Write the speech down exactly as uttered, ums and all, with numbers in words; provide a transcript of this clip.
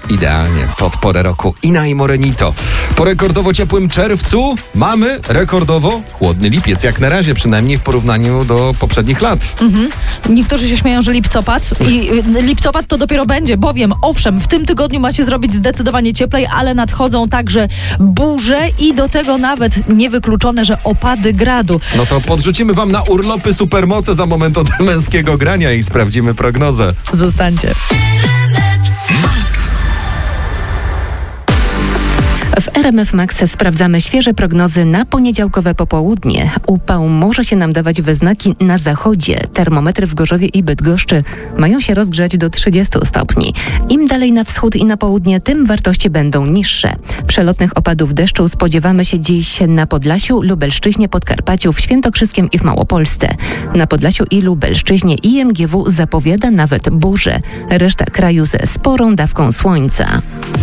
Idealnie, pod porę roku Ina i Morenito. Po rekordowo ciepłym czerwcu mamy rekordowo chłodny lipiec, jak na razie, przynajmniej w porównaniu do poprzednich lat. Mhm. Niektórzy się śmieją, że lipcopad i lipcopad to dopiero będzie, bowiem owszem, w tym tygodniu ma się zrobić zdecydowanie cieplej, ale nadchodzą także burze i do tego nawet niewykluczone, że opady gradu. No to podrzucimy wam na urlopy supermoce za moment od męskiego grania i sprawdzimy prognozę. Zostańcie. W R M F Max sprawdzamy świeże prognozy na poniedziałkowe popołudnie. Upał może się nam dawać we znaki na zachodzie. Termometry w Gorzowie i Bydgoszczy mają się rozgrzać do trzydziestu stopni. Im dalej na wschód i na południe, tym wartości będą niższe. Przelotnych opadów deszczu spodziewamy się dziś na Podlasiu, Lubelszczyźnie, Podkarpaciu, w Świętokrzyskiem i w Małopolsce. Na Podlasiu i Lubelszczyźnie I M G W zapowiada nawet burzę. Reszta kraju ze sporą dawką słońca.